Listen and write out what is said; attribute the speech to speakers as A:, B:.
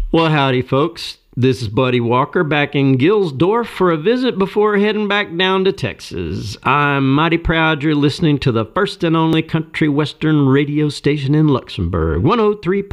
A: Well, howdy, folks. This is Buddy Walker back in Gilsdorf for a visit before heading back down to Texas. I'm mighty proud you're listening to the first and only country western radio station in Luxembourg, 103.